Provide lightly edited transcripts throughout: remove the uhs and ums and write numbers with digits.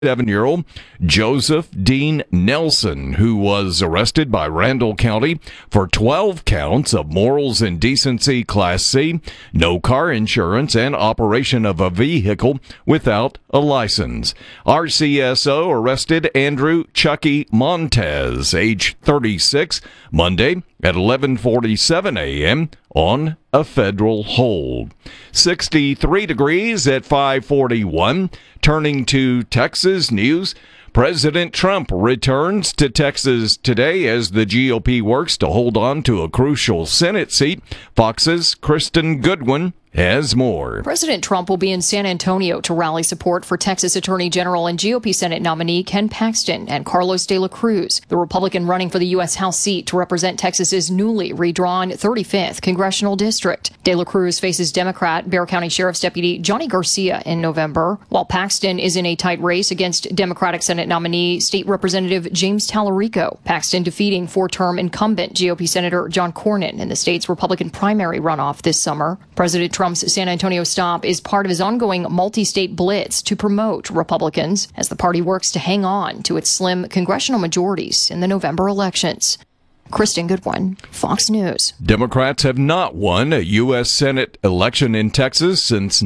7-year-old Joseph Dean Nelson, who was arrested by Randall County for 12 counts of morals and decency Class C, no car insurance, and operation of a vehicle without a license. RCSO arrested Andrew Chucky Montez, age 36, Monday at 11:47 a.m. on a federal hold. 63 degrees at 5:41. Turning to Texas news, President Trump returns to Texas today as the GOP works to hold on to a crucial Senate seat. Fox's Kristen Goodwin has more. President Trump will be in San Antonio to rally support for Texas Attorney General and GOP Senate nominee Ken Paxton and Carlos de la Cruz, the Republican running for the U.S. House seat to represent Texas's newly redrawn 35th congressional district. De la Cruz faces Democrat Bexar County Sheriff's Deputy Johnny Garcia in November, while Paxton is in a tight race against Democratic Senate nominee State Representative James Tallarico. Paxton defeating four-term incumbent GOP Senator John Cornyn in the state's Republican primary runoff this summer. President Trump's San Antonio stop is part of his ongoing multi-state blitz to promote Republicans as the party works to hang on to its slim congressional majorities in the November elections. Kristen Goodwin, Fox News. Democrats have not won a U.S. Senate election in Texas since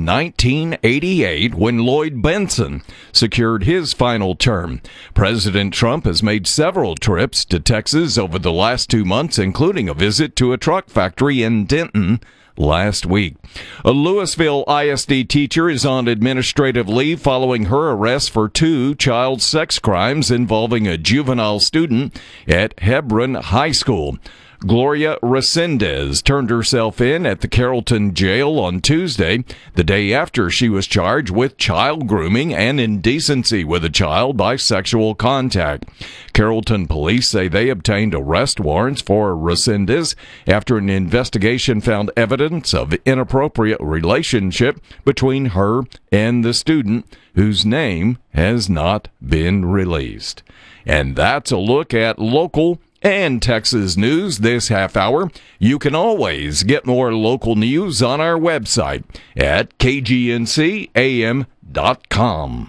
1988 when Lloyd Bentsen secured his final term. President Trump has made several trips to Texas over the last 2 months, including a visit to a truck factory in Denton last week. A Louisville ISD teacher is on administrative leave following her arrest for 2 child sex crimes involving a juvenile student at Hebron High School. Gloria Resendez turned herself in at the Carrollton jail on Tuesday, the day after she was charged with child grooming and indecency with a child by sexual contact. Carrollton police say they obtained arrest warrants for Resendez after an investigation found evidence of inappropriate relationship between her and the student, whose name has not been released. And that's a look at local and Texas news this half hour. You can always get more local news on our website at kgncam.com.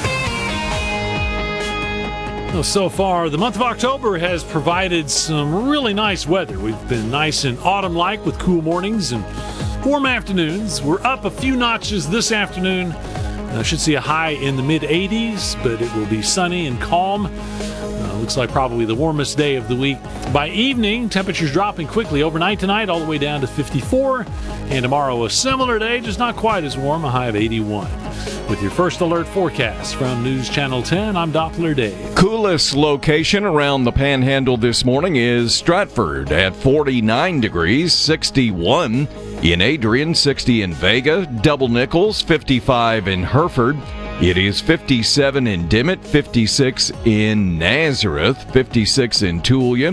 So far, the month of October has provided some really nice weather. We've been nice and autumn-like with cool mornings and warm afternoons. We're up a few notches this afternoon. Should see a high in the mid-80s, but it will be sunny and calm. Looks like probably the warmest day of the week. By evening, temperatures dropping quickly overnight tonight, all the way down to 54. And tomorrow, a similar day, just not quite as warm, a high of 81. With your first alert forecast from News Channel 10, I'm Doppler Dave. Coolest location around the Panhandle this morning is Stratford at 49 degrees, 61 in Adrian, 60 in Vega, Double Nichols, 55 in Hereford. It is 57 in Dimmitt, 56 in Nazareth, 56 in Tulia,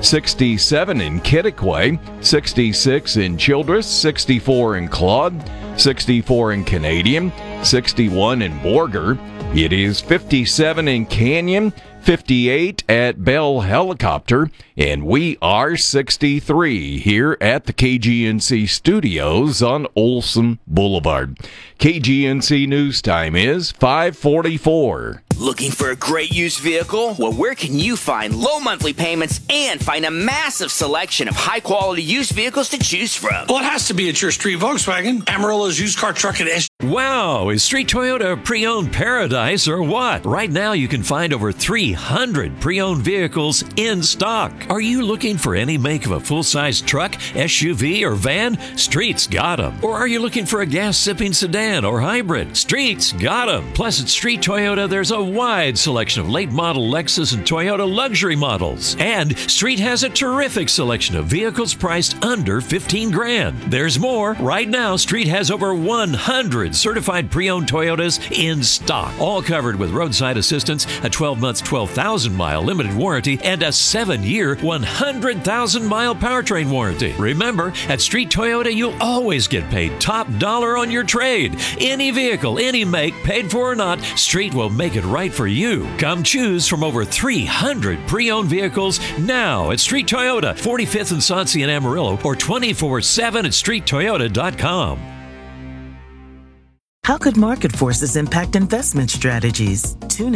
67 in Kittiquay, 66 in Childress, 64 in Claude, 64 in Canadian, 61 in Borger. It is 57 in Canyon, 58 at Bell Helicopter, and we are 63 here at the KGNC studios on Olson Boulevard. KGNC News Time is 5:44. Looking for a great used vehicle? Well, where can you find low monthly payments and find a massive selection of high-quality used vehicles to choose from? Well, it has to be at your Street Volkswagen, Amarillo's used car, truck, and SUV. Wow, is Street Toyota a pre-owned paradise or what? Right now you can find over 300 pre-owned vehicles in stock. Are you looking for any make of a full-size truck, SUV, or van? Street's got them. Or are you looking for a gas-sipping sedan or hybrid? Street's got them. Plus at Street Toyota there's a wide selection of late-model Lexus and Toyota luxury models. And Street has a terrific selection of vehicles priced under $15,000. There's more. Right now, Street has over 100 certified pre-owned Toyotas in stock, all covered with roadside assistance, a 12-month, 12,000-mile limited warranty, and a 7-year, 100,000-mile powertrain warranty. Remember, at Street Toyota, you'll always get paid top dollar on your trade. Any vehicle, any make, paid for or not, Street will make it right for you. Come choose from over 300 pre-owned vehicles now at Street Toyota, 45th and Sauncey in Amarillo, or 24/7 at streettoyota.com. How could market forces impact investment strategies? Tune